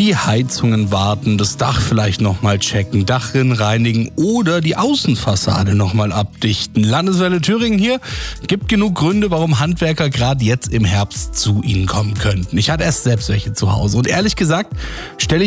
die Heizungen warten, das Dach vielleicht nochmal checken, Dachrinnen reinigen oder die Außenfassade nochmal abdichten. Landeswelle Thüringen hier gibt genug Gründe, warum Handwerker gerade jetzt im Herbst zu Ihnen kommen könnten. Ich hatte erst selbst welche zu Hause und ehrlich gesagt stelle